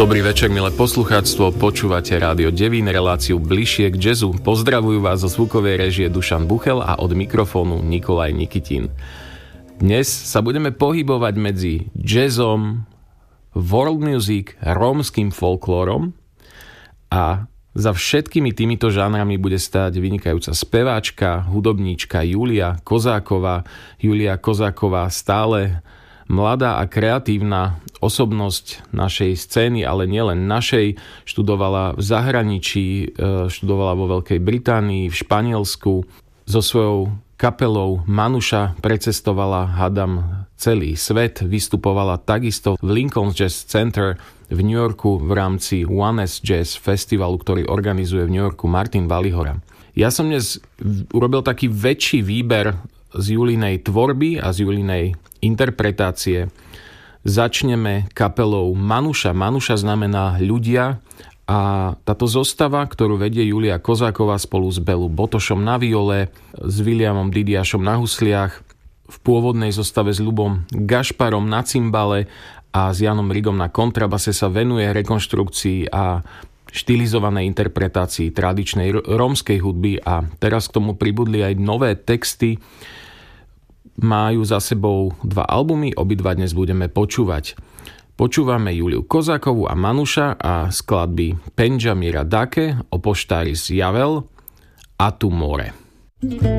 Dobrý večer, milé poslucháctvo, počúvate Rádio Devín, reláciu Bližšie k jazzu. Pozdravujú vás zo zvukovej réžie Dušan Buchel a od mikrofónu Nikolaj Nikitin. Dnes sa budeme pohybovať medzi jazzom, world music, rómskym folklórom a za všetkými týmito žánrami bude stáť vynikajúca speváčka, hudobníčka Julia Kozáková. Julia Kozáková stále mladá a kreatívna osobnosť našej scény, ale nielen našej. Študovala v zahraničí, študovala vo Veľkej Británii, v Španielsku. So svojou kapelou Manuša precestovala, hadam, celý svet. Vystupovala takisto v Lincoln Jazz Center v New Yorku v rámci One S Jazz Festivalu, ktorý organizuje v New Yorku Martin Valihora. Ja som dnes urobil taký väčší výber z Julinej tvorby a z Julinej interpretácie. Začneme kapelou Manuša. Manuša znamená ľudia a táto zostava, ktorú vedie Julia Kozáková spolu s Belu Botošom na viole, s Williamom Didiašom na husliach, v pôvodnej zostave s Ľubom Gašparom na cimbale a s Janom Rigom na kontrabase sa venuje rekonštrukcii a štilizovanej interpretácii tradičnej rómskej hudby a teraz k tomu pribudli aj nové texty. Majú za sebou 2 albumy, obidva dnes budeme počúvať. Počúvame Juliu Kozákovú a Manuša a skladby Pendžamíra Dake, Opoštáris Javel a Tu more.